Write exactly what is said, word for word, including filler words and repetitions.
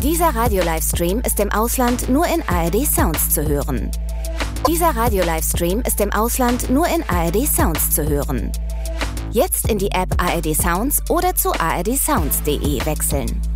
Dieser Radio-Livestream ist im Ausland nur in A R D Sounds zu hören. Dieser Radio-Livestream ist im Ausland nur in A R D Sounds zu hören. Jetzt in die App A R D Sounds oder zu a r d sounds punkt d e wechseln.